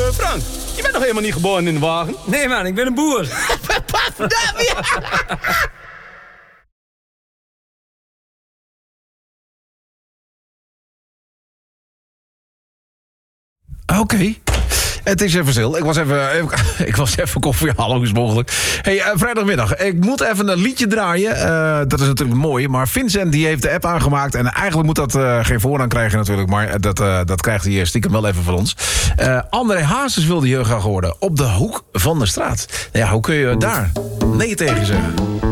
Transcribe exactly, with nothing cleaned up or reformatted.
Frank, je bent nog helemaal niet geboren in de wagen? Nee man, ik ben een boer. Oké. Okay. Het is even stil. Ik was even, ik was even koffie halen, is mogelijk. Hey, uh, vrijdagmiddag. Ik moet even een liedje draaien. Uh, dat is natuurlijk mooi. Maar Vincent die heeft de app aangemaakt. En eigenlijk moet dat uh, geen voorrang krijgen natuurlijk. Maar dat, uh, dat krijgt hij stiekem wel even van ons. Uh, André Hazes wilde heel graag horen. Op de hoek van de straat. Nou ja, hoe kun je daar nee tegen zeggen?